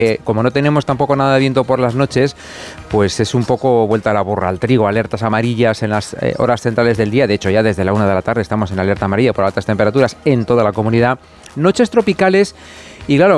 Como no tenemos tampoco nada de viento por las noches, pues es un poco vuelta a la burra al trigo. Alertas amarillas en las horas centrales del día. De hecho, ya desde la 1 de la tarde estamos en alerta amarilla por altas temperaturas en toda la comunidad. Noches tropicales y, claro,